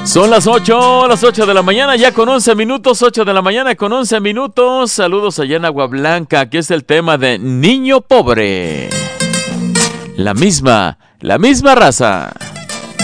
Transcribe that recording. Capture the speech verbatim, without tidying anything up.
Son las ocho, las ocho de la mañana, ya con once minutos, ocho de la mañana con once minutos. Saludos allá en Agua Blanca, aquí es el tema de Niño Pobre. La misma, la misma raza.